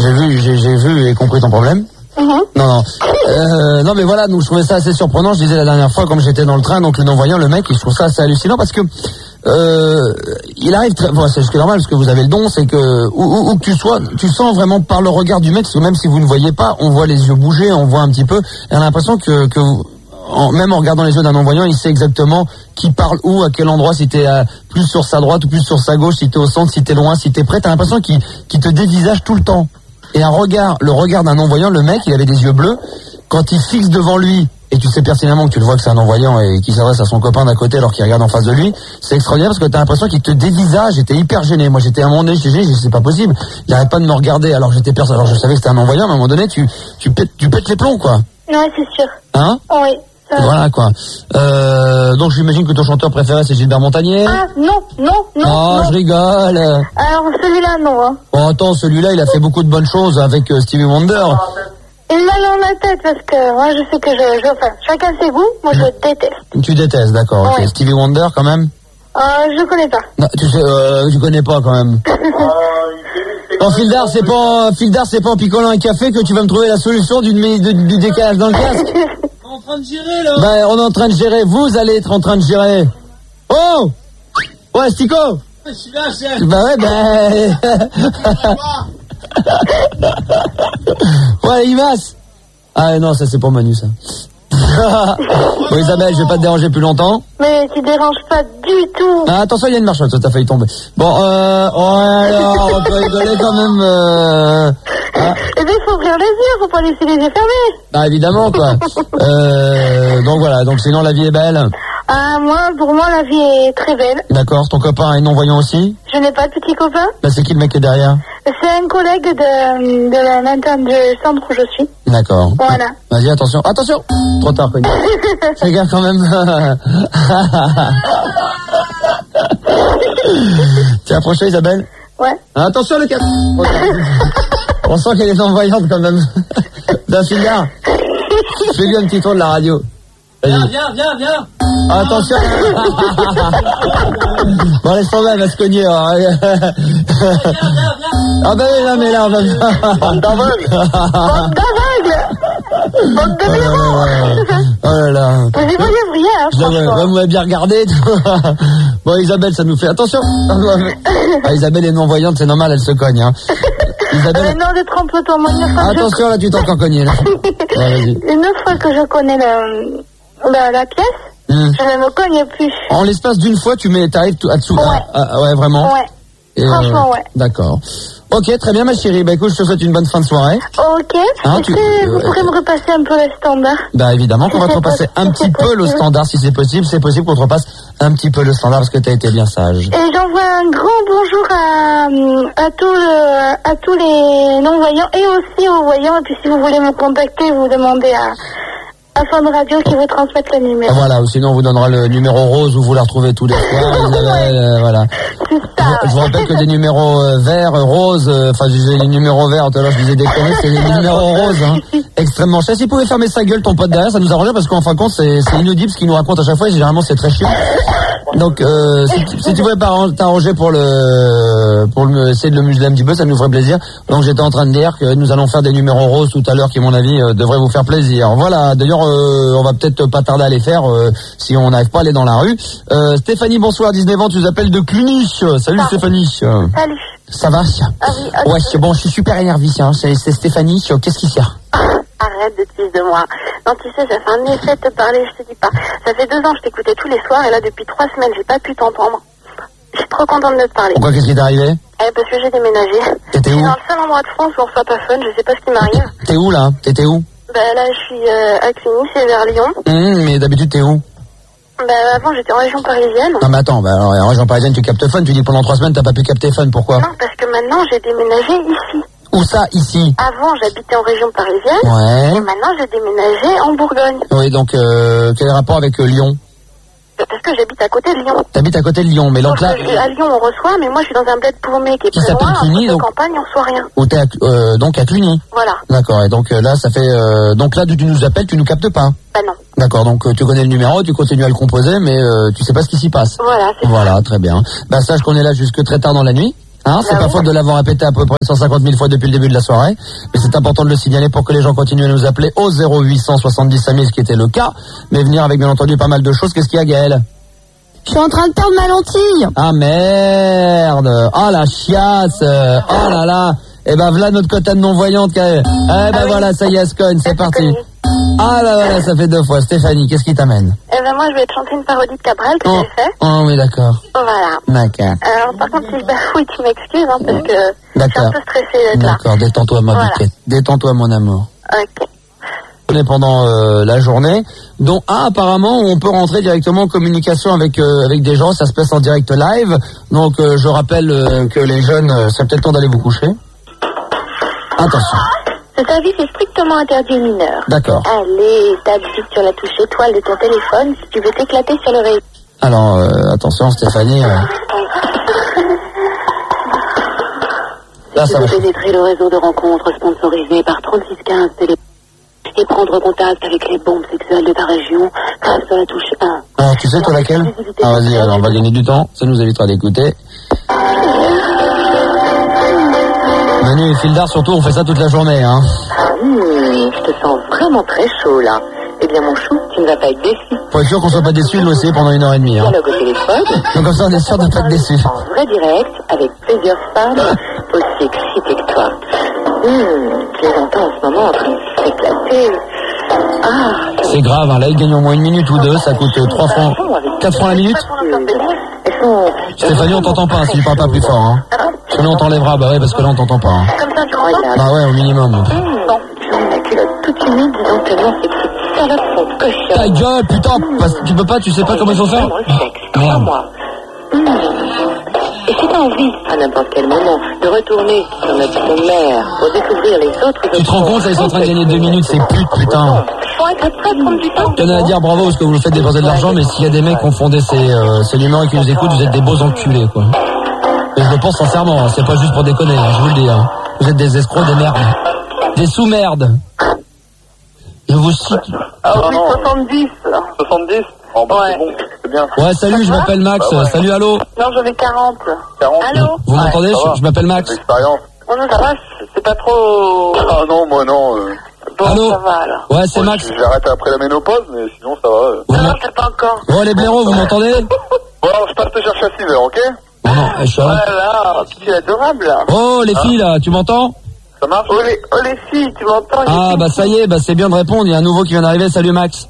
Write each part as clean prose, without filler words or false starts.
j'ai vu et compris ton problème. Non, mais voilà, donc je trouvais ça assez surprenant. Je disais la dernière fois, comme j'étais dans le train, donc le non-voyant, le mec, je trouve ça assez hallucinant parce que il arrive c'est ce qui est normal parce que vous avez le don, c'est que où que tu sois, tu sens vraiment par le regard du mec, parce que même si vous ne voyez pas, on voit les yeux bouger, on voit un petit peu, et on a l'impression que même en regardant les yeux d'un non-voyant, il sait exactement qui parle où, à quel endroit, si t'es plus sur sa droite ou plus sur sa gauche, si t'es au centre, si t'es loin, si t'es près, t'as l'impression qu'il te dévisage tout le temps. Et le regard d'un non-voyant, le mec, il avait des yeux bleus, quand il fixe devant lui, et tu sais pertinemment que tu le vois que c'est un non-voyant et qu'il s'adresse à son copain d'à côté alors qu'il regarde en face de lui, c'est extraordinaire parce que t'as l'impression qu'il te dévisage, j'étais hyper gêné. Moi j'étais à un moment donné, c'est pas possible, il arrête pas de me regarder alors je savais que c'était un non-voyant, mais à un moment donné tu pètes les plombs quoi. Ouais, c'est sûr. Hein? Oui. Voilà quoi. Donc j'imagine que ton chanteur préféré c'est Gilbert Montagnier. Ah non. Oh, je rigole. Alors celui-là non. Hein. Oh attends, celui-là il a fait beaucoup de bonnes choses avec Stevie Wonder. Il m'a mis dans la tête parce que moi je sais que enfin, chacun ses goûts, moi je déteste. Tu détestes, d'accord. Ouais. Okay. Stevie Wonder quand même. Je connais pas. Non, tu connais pas quand même. Non, Fildar, c'est pas en picolant un café que tu vas me trouver la solution du décalage dans le casque. On est en train de gérer, là. Ben, on est en train de gérer. Vous allez être en train de gérer. Oh! Ouais, Stico! Je suis là, chef. Bah ouais, ouais, Imas! Ah non, ça c'est pour Manu, ça. Bon, Isabelle, je vais pas te déranger plus longtemps. Mais tu déranges pas du tout. Ah, attention, il y a une marche, ça t'a failli tomber. Bon, alors, on peut rigoler quand même. Eh bien, il faut ouvrir les yeux, faut pas laisser les yeux fermés. Bah, évidemment, quoi. Donc voilà, donc sinon la vie est belle. Pour moi, la vie est très belle. D'accord, ton copain est non-voyant aussi? Je n'ai pas de petit copain. Bah, c'est qui le mec qui est derrière? C'est un collègue de l'interne du centre où je suis. D'accord. Voilà. Vas-y, attention. Attention! Trop tard, Connie. Fais gaffe quand même. Tu es approché, Isabelle? Ouais. Attention, le cap. On sent qu'elle est non-voyante quand même. D'un Fildar. Fais-lui un petit tour de la radio. Viens. Attention. Bon, laisse tomber, elle va se cogner. Viens. Ah bah oui, non mais là, on va... Bande d'aveugles. Bande de blaireaux. Oh là là. Vous y voyez rien, franchement. Vous m'avez bien regardé. Bon, Isabelle, ça nous fait... Attention. Isabelle est non-voyante, c'est normal, elle se cogne. Hein. Isabelle... Non, de trompe-toi, moi. Attention, là, tu t'es encore cogné. Là. Ouais, vas-y. Une fois que je connais la pièce, je ne me cogne plus. En l'espace d'une fois, t'arrives à dessous. Ouais. Ouais, vraiment. Ouais. Et franchement, ouais. D'accord. Ok, très bien, ma chérie. Bah écoute, je te souhaite une bonne fin de soirée. Ok. Est-ce que vous pourrez me repasser un peu le standard? Bah évidemment qu'on va te repasser un petit peu le standard si c'est possible. C'est possible qu'on te repasse un petit peu le standard parce que t'as été bien sage. Et j'envoie un grand bonjour à tous les non-voyants et aussi aux voyants. Et puis si vous voulez me contacter, vous demandez à Fun Radio qui vous transmette le numéro. Voilà, ou sinon on vous donnera le numéro rose où vous la retrouvez tous les soirs. Voilà. C'est ça. Je vous rappelle que des numéros verts, roses, j'ai les numéros verts, tout à l'heure je disais des conneries, c'est les numéros roses, hein. Extrêmement cher. S'il pouvait fermer sa gueule, ton pote derrière, ça nous arrangerait parce qu'en fin de compte, c'est inaudible ce qu'il nous raconte à chaque fois et généralement c'est très chiant. Donc, si tu pouvais pas t'arranger pour essayer de le museler un petit peu, ça nous ferait plaisir. Donc, j'étais en train de dire que nous allons faire des numéros roses tout à l'heure qui, à mon avis, devraient vous faire plaisir. Voilà. D'ailleurs, on va peut-être pas tarder à les faire, si on n'arrive pas à aller dans la rue. Stéphanie, bonsoir, 19 ans, tu nous appelles de Cluny. Salut, Stéphanie. Salut. Ça va? Ah oui, okay. Ouais, bon, je suis super énervé, hein. C'est Stéphanie. Qu'est-ce qui sert? Arrête de te fils de moi. Non, tu sais, ça fait un effet de te parler, je te dis pas. Ça fait 2 ans que je t'écoutais tous les soirs et là, depuis 3 semaines, j'ai pas pu t'entendre. Je suis trop contente de te parler. Pourquoi, qu'est-ce qui t'est arrivé? Parce que j'ai déménagé. T'étais où? Dans le seul endroit de France où on reçoit pas Fun, je sais pas ce qui m'arrive. T'es où, là? T'étais où? Là, je suis à Cluny, c'est vers Lyon. Mais d'habitude, t'es où? Avant, j'étais en région parisienne. Non, mais attends, alors, en région parisienne, tu captes Fun. Tu dis pendant 3 semaines, t'as pas pu capter Fun. Pourquoi? Non, parce que maintenant, j'ai déménagé ici. Où ça, ici? Avant, j'habitais en région parisienne. Ouais. Et maintenant, j'ai déménagé en Bourgogne. Oui, donc, quel rapport avec Lyon? Parce que j'habite à côté de Lyon. T'habites à côté de Lyon, mais donc là... À Lyon, on reçoit, mais moi, je suis dans un bled paumé qui est qui très s'appelle loin. Cluny, En donc... campagne, on reçoit rien. Où t'es donc à Cluny. Voilà. D'accord, et donc là, ça fait... donc là, tu nous appelles, tu nous captes pas? Bah non. D'accord, donc tu connais le numéro, tu continues à le composer, mais tu sais pas ce qui s'y passe. Voilà, c'est Voilà, très bien. Bah sache qu'on est là jusque très tard dans la nuit. Hein, c'est pas faute de l'avoir répété à peu près 150 000 fois depuis le début de la soirée. Mais c'est important de le signaler pour que les gens continuent à nous appeler au 0870 5000, ce qui était le cas. Mais venir avec, bien entendu, pas mal de choses. Qu'est-ce qu'il y a, Gaël? Je suis en train de perdre ma lentille. Ah merde. Oh la chiasse. Oh là là. Eh ben voilà notre quota de non-voyante. Eh ben voilà, ça y est, Scone, c'est parti. Ah bah voilà, ça fait 2 fois. Stéphanie, qu'est-ce qui t'amène? Eh ben moi je vais te chanter une parodie de Cabrel que j'ai fait. Oh oui, d'accord. Voilà. D'accord. Alors par contre si je bafouille, tu m'excuses parce que je suis un peu stressée d'être là. D'accord, détends-toi ma biquette. Détends-toi mon amour. Ok. On est pendant la journée, dont apparemment on peut rentrer directement en communication avec des gens, ça se passe en direct live. Donc je rappelle que les jeunes, c'est peut-être temps d'aller vous coucher. Attention. Ce service est strictement interdit aux mineurs. D'accord. Allez, tape vite sur la touche étoile de ton téléphone si tu veux t'éclater sur le réseau. Alors, attention Stéphanie. Là, si ça vous va. pénétrer le réseau de rencontres sponsorisé par 3615 Télé et prendre contact avec les bombes sexuelles de ta région, tape sur la touche 1. Alors, tu sais toi laquelle? Ah vas-y, alors on va gagner du temps, ça nous évitera d'écouter. Manu et Fildar, surtout, on fait ça toute la journée, hein. Je te sens vraiment très chaud, là. Eh bien, mon chou, tu ne vas pas être déçu. Pour être sûr qu'on soit pas déçus, nous aussi, pendant 1h30, hein. Dialogue au téléphone. Donc comme ça, on est sûr de pas être déçus. En vrai direct, avec plusieurs femmes aussi excitées que toi. Je les entends en ce moment en train de s'éclater. Ah, C'est grave, hein. Là, ils gagnent au moins 1 minute ou 2, ça coûte 3 francs, 4 francs la minute. elles sont... Stéphanie, on t'entend pas, si tu parles pas plus fort, hein. Sinon, on t'enlèvera, bah ouais, parce que là, on t'entend pas, hein. comme ça, incroyable. Bah ouais, au minimum. Bon, j'ai mis ma culotte toute humide, disons tellement ces petites salopes sont cochonnes. Ta gueule, putain, tu peux pas, tu sais pas comment il faut faire? Vraiment le sexe, crois-moi. Et si t'as envie, à n'importe quel moment, de retourner sur notre sommaire pour découvrir les autres... Tu te rends compte, là, ils sont en train de gagner 2 minutes, c'est pute, putain. Faut être prêt à prendre du temps. Je tenais à dire bravo parce que vous nous faites dépenser de l'argent, mais s'il y a des mecs qui ont fondé ces numéros et qui nous écoutent, vous êtes des beaux enculés, quoi. Et je le pense sincèrement, hein, c'est pas juste pour déconner, hein, je vous le dis. Hein. Vous êtes des escrocs, des merdes. Des sous-merdes. Je vous cite. Ah oui, 70. 70 oh, bah, Ouais. c'est bon, c'est bien. Ouais, salut, je m'appelle Max. Bah ouais. Salut, allô. Non, j'en ai 40. 40. Allô? Vous m'entendez? ça va. Je m'appelle Max. L'expérience. Oh non, ça va, c'est pas trop... Ah non, moi non. Bon, Allô? ça va alors. Ouais, c'est Max. J'arrête après la ménopause, mais sinon ça va. Vous Non, m'en- c'est pas encore. Oh, les blaireaux, vous m'entendez? Bon, alors je passe te chercher à 6h, ok? Oh non, je suis là. Voilà, tu es adorable là. Oh, les filles, là, tu m'entends? Ça marche? Oh les filles, tu m'entends? Ah, bah ça y est, bah c'est bien de répondre. Il y a un nouveau qui vient d'arriver. Salut, Max.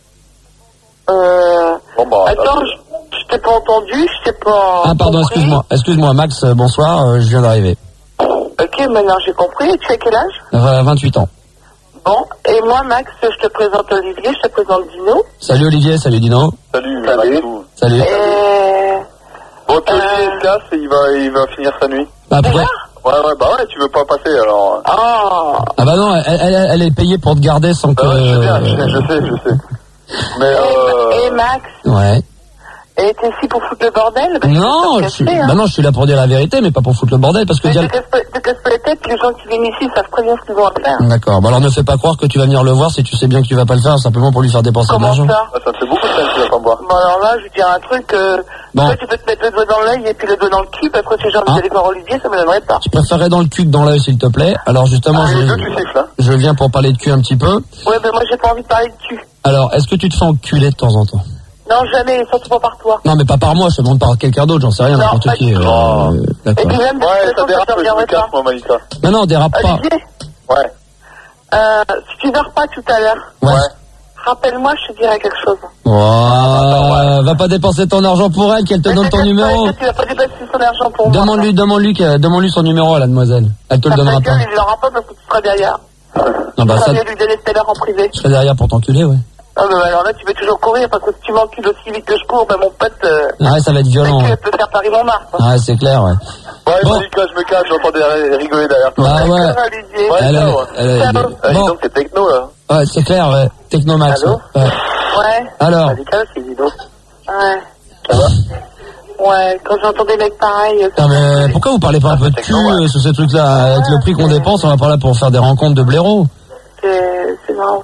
Bon, bah, Attends, je t'ai pas entendu, je t'ai pas... Ah, pardon, compris. excuse-moi, Max, bonsoir, je viens d'arriver. Ok, maintenant j'ai compris. Tu as quel âge? 28 ans. Bon, et moi Max, je te présente Olivier, je te présente Dino. Salut Olivier, salut Dino. Salut, Salut. Maxou. Salut. Et... Bon, Olivier se casse et il va finir sa nuit. Bah, pourquoi? Ouais, bah ouais, tu veux pas passer alors. Oh, Ah bah non, elle est payée pour te garder sans que... Bah ouais, je sais bien, je sais. Mais et Max, Ouais. et t'es ici pour foutre le bordel? Bah, Non, je je suis... suis bah non, je suis là pour dire la vérité, mais pas pour foutre le bordel, parce que... Mais te casse pas la tête, les gens qui viennent ici savent très bien ce qu'ils vont faire. D'accord, bah alors ne fais pas croire que tu vas venir le voir si tu sais bien que tu vas pas le faire, simplement pour lui faire dépenser de Comment l'argent. ça? ça te fait beaucoup de temps que tu vas pas me voir. Bon alors là, je vais dire un truc, Bon. toi tu peux te mettre le doigt dans l'œil et puis le doigt dans le cul, parce que si j'ai envie Ah. d'aller voir Olivier, ça me donnerait pas. Je préférerais dans le cul que dans l'œil, s'il te plaît. Alors justement, Les deux, tu siffles, hein. je viens pour parler de cul un petit peu. Ouais, ben moi j'ai pas envie de parler de cul. Alors, est-ce que tu te fais enculer de temps en temps? Non, jamais, surtout pas par toi. Non, mais pas par moi, je te demande par quelqu'un d'autre, j'en sais rien, Non, n'importe pas qui. du tout. Et D'accord. puis même, de Ouais, toute ça façon, ça dérape, te je me regarderait casse, pas. moi, Malika. Non, non, dérape pas. Olivier, Ouais. si tu dors pas tout à l'heure, Ouais. rappelle-moi, je te dirai quelque chose. Ouais. Va pas dépenser ton argent pour elle, qu'elle te donne ton numéro. Tu vas pas dépasser son argent pour moi. Demande-lui son numéro à la demoiselle. Elle te le donnera pas. Il l'aura pas parce que tu seras derrière. Non, bah Tu ça, vas lui donner tout à l'heure en privé. je serai derrière pour t'enculer, ouais. Ah, ben alors là, tu vas toujours courir parce que si tu m'encules aussi vite que je cours, ben mon pote, Ouais, ça va être violent. tu Ouais, peux faire Paris-Montmartre. Ouais, c'est clair, ouais. Ouais, Bon. Malika, je me cache, j'entends rigoler derrière toi. Bah ouais. Olivier. Ouais, Elle, ça, elle, ouais. elle, Ah, dis bon, donc, c'est techno, là. ouais, c'est clair, ouais. Technomax. Allô Ouais. Ouais. Alors, Malika, c'est dis donc. Ouais. Ça va? Ouais, quand j'entends des mecs pareils. non, mais pourquoi vous parlez pas un peu de cul sur ces trucs-là? Avec le prix qu'on dépense, on va pas là pour faire des rencontres de blaireaux. C'est marrant.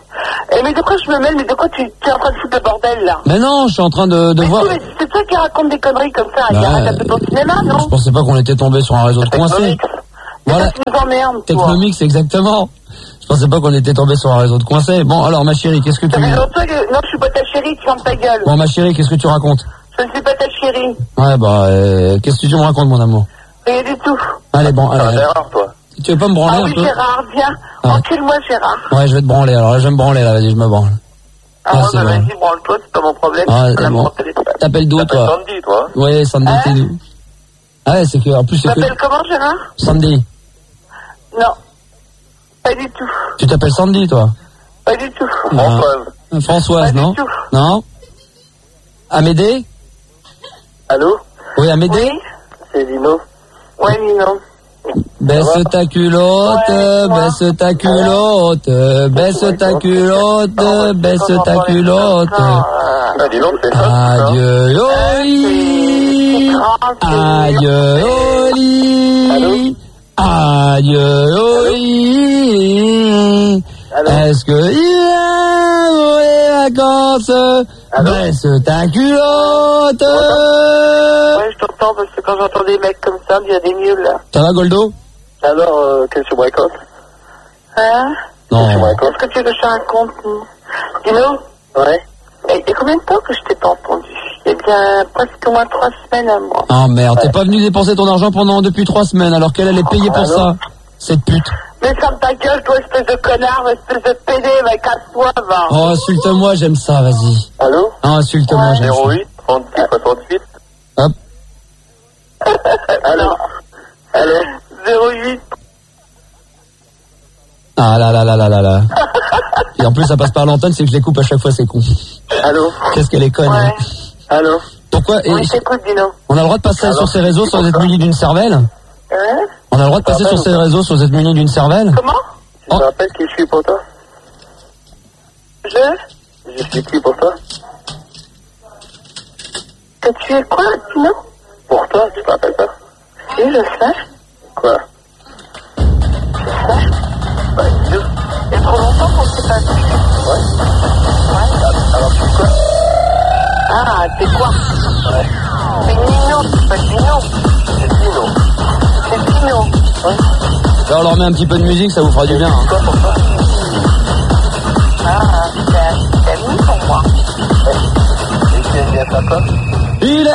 Mais de quoi je me mêle? Mais de quoi tu es en train de foutre le bordel, là? Mais non, je suis en train de voir... Mais c'est toi qui raconte des conneries comme ça. Il arrête un peu ton cinéma, non? Je pensais pas qu'on était tombé sur un réseau de coincés. Voilà. Tu nous emmerdes, Technomix, exactement. Je pensais pas qu'on était tombé sur un réseau de coincés. Bon, alors, ma chérie, qu'est-ce que tu... Non, je suis pas ta chérie, tu fermes ta gueule. Bon, ma chérie, qu'est-ce que tu racontes? Je ne suis pas ta chérie. Ouais, bah, qu'est-ce que tu me racontes, mon amour? Rien du tout. Allez, bon, allez. Gérard, toi. Tu veux pas me branler un peu? Gérard, viens. Encule-moi, Gérard. Ouais, je vais te branler, alors là, je vais me branler, là, vas-y, je me branle. Ah, ouais, vas-y, branle-toi, c'est pas mon problème. Ah, c'est bon. T'appelles d'où, toi? Sandy, toi. Ouais, Sandy, t'es d'où? Ah ouais, c'est que, en plus, c'est que... Tu t'appelles comment, Gérard? Sandy. Non. Pas du tout. Tu t'appelles Sandy, toi? Pas du tout. Françoise. Françoise, non? Non? Amédée? Allô? Oui, Amédée? Oui. C'est Lino. Ouais, Nino. Baisse ta culotte, baisse ta culotte, baisse ta culotte, baisse ta culotte. Ah, dis donc, c'est ça. Adieu au lit, adieu au lit, adieu au lit. Est-ce que il a les vacances? Baisse ta culotte. Ouais, je t'entends parce que quand j'entends des mecs comme ça, il y a des nuls là. Ça va, Goldo? Alors, qu'est-ce que tu me racontes? Hein? Non. Qu'est-ce que tu veux que je te raconte? Dino? Ouais. Il y a combien de temps que je t'ai pas entendu? Il y a bien presque au moins 3 semaines à moi. Ah merde, t'es pas venu dépenser ton argent depuis 3 semaines alors qu'elle allait payer pour ça, cette pute. Mais ferme ta gueule, toi, espèce de connard, espèce de pédé, mec, casse-toi, va. Oh, insulte-moi, j'aime ça, vas-y. Allô? Ah, insulte-moi, j'aime ça. 08 36 68. Hop. Allô? Allô? 08. Ah là là là là là là. Et en plus, ça passe par l'antenne, c'est que je les coupe à chaque fois, c'est con. Allô? Qu'est-ce qu'elle est conne, Ouais. hein. Allô? Pourquoi Oui, t'écoute, Dino. on a le droit de passer sur ces réseaux sans être muni d'une cervelle? Hein? On a le droit de passer sur ces réseaux sans être muni d'une cervelle? Comment? Tu te rappelles qui je suis pour toi? Je suis qui pour toi? Que tu es quoi, Dino? Pour toi, tu te rappelles pas? Si, je sais. Quoi? Je sais. Bah, dis-le. Il y a trop longtemps qu'on s'est pas vu. Ouais. Ouais. Alors, tu fais quoi? Ah, c'est quoi? Ouais. C'est Nino, c'est pas Dino. C'est Dino. C'est Dino. Ouais. Là, on leur met un petit peu de musique, ça vous fera du bien, hein. Quoi pour toi? Ah, c'est ami pour moi. Et tu aimes bien ça, quoi?